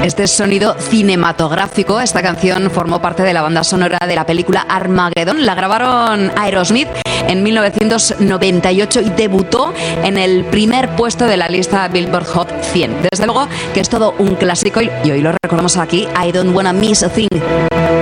este sonido cinematográfico. Esta canción formó parte de la banda sonora de la película Armageddon. La grabaron Aerosmith en 1998 y debutó en el primer puesto de la lista Billboard Hot 100. Desde luego que es todo un clásico y hoy lo recordamos aquí, I Don't Wanna Miss a Thing.